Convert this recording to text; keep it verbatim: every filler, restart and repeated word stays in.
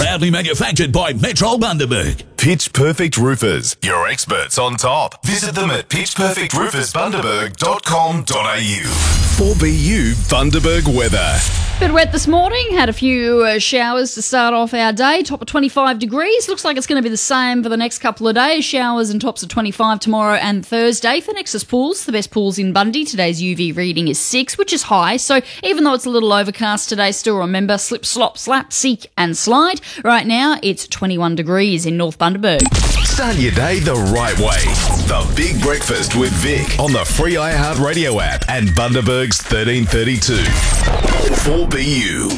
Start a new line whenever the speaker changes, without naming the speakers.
Proudly manufactured by Metro Bundaberg.
Pitch Perfect Roofers, your experts on top. Visit them at pitch perfect roofers bundaberg dot com dot a u. four B U Bundaberg weather.
Bit wet this morning, had a few uh, showers to start off our day, top of twenty-five degrees. Looks like it's going to be the same for the next couple of days. Showers and tops of twenty-five tomorrow and Thursday. For Nexus Pools, the best pools in Bundy, today's U V reading is six, which is high. So even though it's a little overcast today, still remember slip, slop, slap, seek and slide. Right now, it's twenty-one degrees in North Bundaberg.
Start your day the right way. The Big Breakfast with Vic on the free iHeartRadio app and Bundaberg's thirteen thirty-two. four B U.